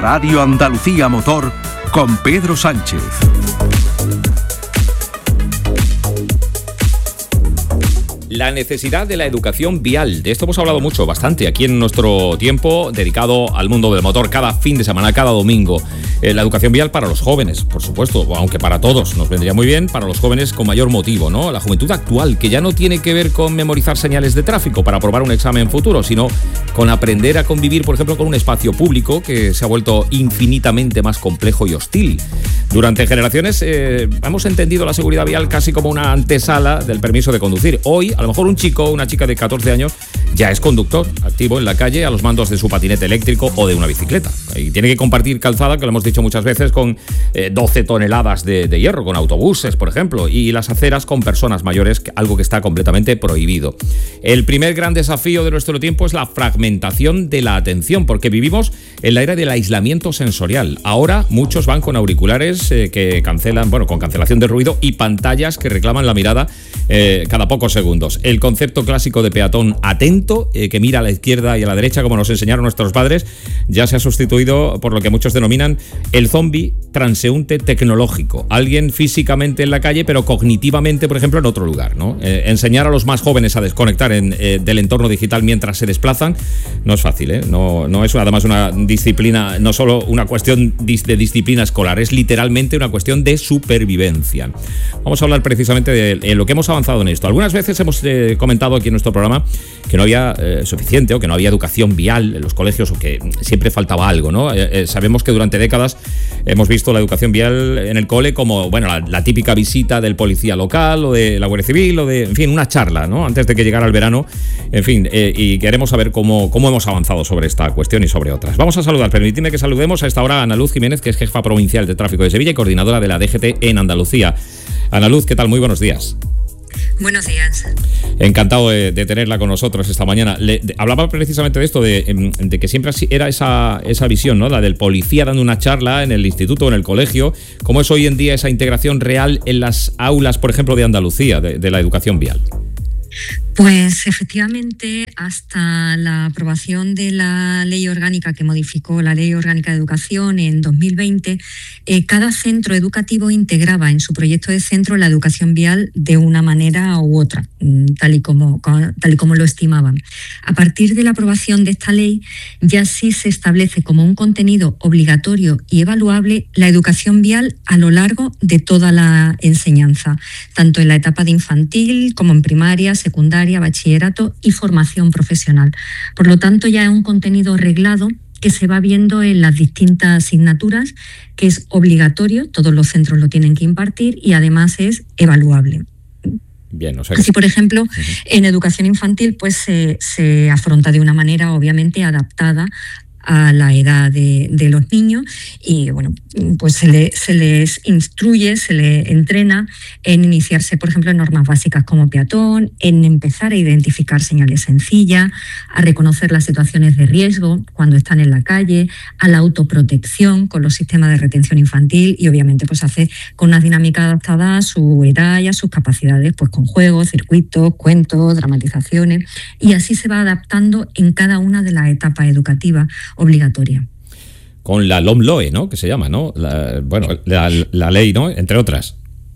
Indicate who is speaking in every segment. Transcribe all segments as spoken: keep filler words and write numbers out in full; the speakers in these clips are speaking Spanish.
Speaker 1: Radio Andalucía Motor con Pedro Sánchez.
Speaker 2: La necesidad de la educación vial. De esto hemos hablado mucho, bastante, aquí en nuestro tiempo dedicado al mundo del motor, cada fin de semana, cada domingo. Eh, la educación vial para los jóvenes, por supuesto, aunque para todos nos vendría muy bien, para los jóvenes con mayor motivo, ¿no? La juventud actual, que ya no tiene que ver con memorizar señales de tráfico para aprobar un examen futuro, sino con aprender a convivir, por ejemplo, con un espacio público que se ha vuelto infinitamente más complejo y hostil. Durante generaciones eh, hemos entendido la seguridad vial casi como una antesala del permiso de conducir. Hoy, a lo mejor un chico o una chica de catorce años ya es conductor activo en la calle a los mandos de su patinete eléctrico o de una bicicleta. Y tiene que compartir calzada, que lo hemos dicho muchas veces, con eh, doce toneladas de, de hierro, con autobuses, por ejemplo, y las aceras con personas mayores, algo que está completamente prohibido. El primer gran desafío de nuestro tiempo es la fragmentación de la atención, porque vivimos en la era del aislamiento sensorial. Ahora muchos van con auriculares eh, que cancelan, bueno, con cancelación de ruido y pantallas que reclaman la mirada eh, cada pocos segundos. El concepto clásico de peatón atento, eh, que mira a la izquierda y a la derecha, como nos enseñaron nuestros padres, ya se ha sustituido por lo que muchos denominan el zombie transeúnte tecnológico. Alguien físicamente en la calle, pero cognitivamente, por ejemplo, en otro lugar, ¿no? Eh, enseñar a los más jóvenes a desconectar en, eh, del entorno digital mientras se desplazan no es fácil, ¿eh? No, no es además una disciplina, no solo una cuestión de disciplina escolar, es literalmente una cuestión de supervivencia. Vamos a hablar precisamente de, de lo que hemos avanzado en esto. Algunas veces hemos eh, comentado aquí en nuestro programa que no había eh, suficiente o que no había educación vial en los colegios o que siempre faltaba algo, ¿no? Eh, eh, sabemos que durante décadas hemos visto la educación vial en el cole como, bueno, la, la típica visita del policía local o de la Guardia Civil o de, en fin, una charla, ¿no? Antes de que llegara el verano, en fin, eh, y queremos saber cómo, cómo hemos avanzado sobre esta cuestión y sobre otras. Vamos a saludar, permitidme que saludemos a esta hora a Ana Luz Jiménez, que es jefa provincial de tráfico de Sevilla y coordinadora de la D G T en Andalucía. Ana Luz, ¿qué tal? Muy buenos días.
Speaker 3: Buenos días.
Speaker 2: Encantado de, de tenerla con nosotros esta mañana. Le, de, hablaba precisamente de esto, de, de que siempre era esa, esa visión, ¿no? La del policía dando una charla en el instituto o en el colegio. ¿Cómo es hoy en día esa integración real en las aulas, por ejemplo, de Andalucía, de, de la educación vial?
Speaker 3: Pues efectivamente, hasta la aprobación de la ley orgánica que modificó la Ley Orgánica de Educación en dos mil veinte, eh, cada centro educativo integraba en su proyecto de centro la educación vial de una manera u otra, tal y como, tal y como lo estimaban. A partir de la aprobación de esta ley, ya sí se establece como un contenido obligatorio y evaluable la educación vial a lo largo de toda la enseñanza, tanto en la etapa de infantil como en primaria, secundaria, bachillerato y formación profesional. Por lo tanto, ya es un contenido reglado que se va viendo en las distintas asignaturas, que es obligatorio, todos los centros lo tienen que impartir y además es evaluable.
Speaker 2: Bien, o sea que...
Speaker 3: Así, por ejemplo, uh-huh. en educación infantil pues se, se afronta de una manera obviamente adaptada a la edad de, de los niños y bueno, pues se, le, se les instruye, se les entrena en iniciarse, por ejemplo, en normas básicas como peatón, en empezar a identificar señales sencillas, a reconocer las situaciones de riesgo cuando están en la calle, a la autoprotección con los sistemas de retención infantil y obviamente pues hace con una dinámica adaptada a su edad y a sus capacidades, pues con juegos, circuitos, cuentos, dramatizaciones, y así se va adaptando en cada una de las etapas educativas obligatoria.
Speaker 2: Con la LOMLOE, ¿no? Que se llama, ¿no? La, bueno, la, la ley, ¿no? Entre otras.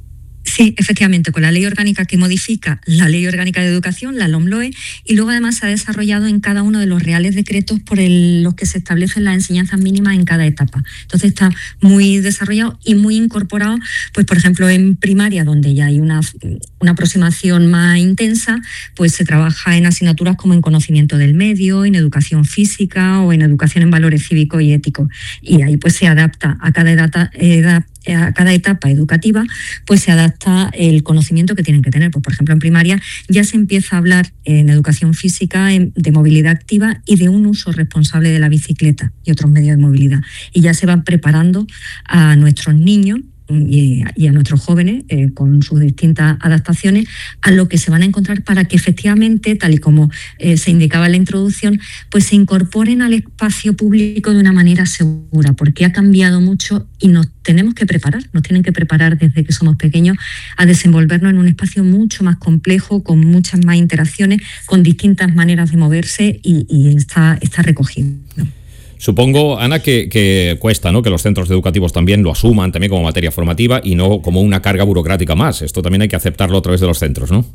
Speaker 3: Sí, efectivamente, con la ley orgánica que modifica la Ley Orgánica de Educación, la LOMLOE, y luego además se ha desarrollado en cada uno de los reales decretos por el, los que se establecen las enseñanzas mínimas en cada etapa. Entonces está muy desarrollado y muy incorporado, pues por ejemplo en primaria, donde ya hay una, una aproximación más intensa, pues se trabaja en asignaturas como en conocimiento del medio, en educación física o en educación en valores cívicos y éticos. Y ahí pues se adapta a cada edad, edad a cada etapa educativa, pues se adapta el conocimiento que tienen que tener. Pues, por ejemplo, en primaria ya se empieza a hablar en educación física de movilidad activa y de un uso responsable de la bicicleta y otros medios de movilidad. Y ya se van preparando a nuestros niños y, y a nuestros jóvenes eh, con sus distintas adaptaciones a lo que se van a encontrar para que efectivamente, tal y como eh, se indicaba en la introducción, pues se incorporen al espacio público de una manera segura, porque ha cambiado mucho y nos tenemos que preparar, nos tienen que preparar desde que somos pequeños a desenvolvernos en un espacio mucho más complejo, con muchas más interacciones, con distintas maneras de moverse y, y está, está recogido.
Speaker 2: Supongo, Ana, que, que cuesta, ¿no?, que los centros educativos también lo asuman también como materia formativa y no como una carga burocrática más. Esto también hay que aceptarlo a través de los centros, ¿no?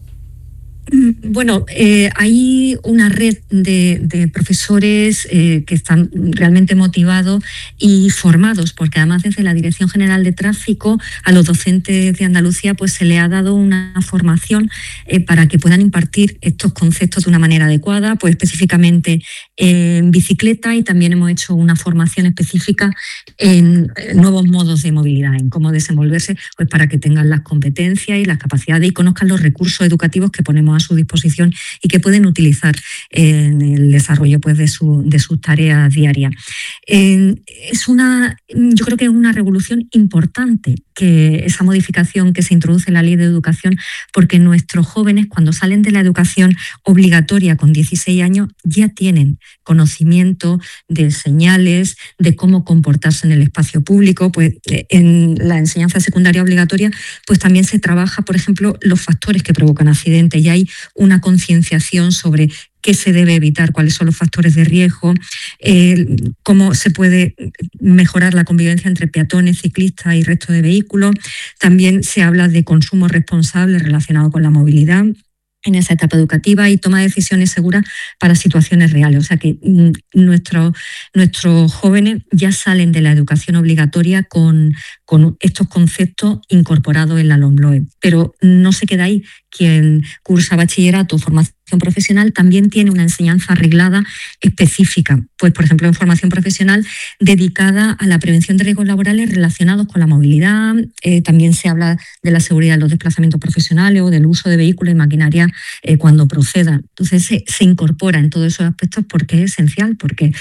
Speaker 3: Bueno, eh, hay una red de, de profesores eh, que están realmente motivados y formados, porque además desde la Dirección General de Tráfico a los docentes de Andalucía pues se le ha dado una formación eh, para que puedan impartir estos conceptos de una manera adecuada, pues específicamente en bicicleta, y también hemos hecho una formación específica en nuevos modos de movilidad, en cómo desenvolverse, pues para que tengan las competencias y las capacidades y conozcan los recursos educativos que ponemos a su disposición y que pueden utilizar en el desarrollo pues de, su, de sus tareas diarias. Eh, es una, yo creo que es una revolución importante que esa modificación que se introduce en la Ley de Educación, porque nuestros jóvenes cuando salen de la educación obligatoria con dieciséis años ya tienen conocimiento de señales, de cómo comportarse en el espacio público. Pues en la enseñanza secundaria obligatoria pues también se trabaja, por ejemplo, los factores que provocan accidentes, y hay una concienciación sobre qué se debe evitar, cuáles son los factores de riesgo, eh, cómo se puede mejorar la convivencia entre peatones, ciclistas y resto de vehículos. También se habla de consumo responsable relacionado con la movilidad en esa etapa educativa y toma de decisiones seguras para situaciones reales. O sea que mm, nuestro, nuestros jóvenes ya salen de la educación obligatoria con, con estos conceptos incorporados en la LOMLOE. Pero no se queda ahí. Quien cursa bachillerato o formación profesional también tiene una enseñanza arreglada específica, pues por ejemplo en formación profesional dedicada a la prevención de riesgos laborales relacionados con la movilidad. Eh, también se habla de la seguridad de los desplazamientos profesionales o del uso de vehículos y maquinaria eh, cuando proceda. Entonces se, se incorpora en todos esos aspectos porque es esencial, porque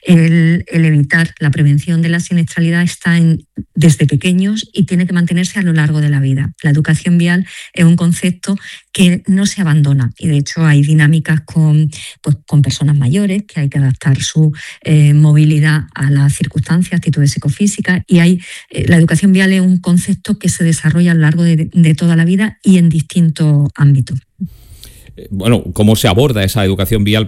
Speaker 3: el, el evitar la prevención de la siniestralidad está en, desde pequeños y tiene que mantenerse a lo largo de la vida. La educación vial es un concepto que no se abandona, y de hecho hay dinámicas con, pues, con personas mayores que hay que adaptar su eh, movilidad a las circunstancias, actitudes psicofísicas, y hay eh, la educación vial es un concepto que se desarrolla a lo largo de, de toda la vida y en distintos ámbitos.
Speaker 2: Bueno, ¿cómo se aborda esa educación vial?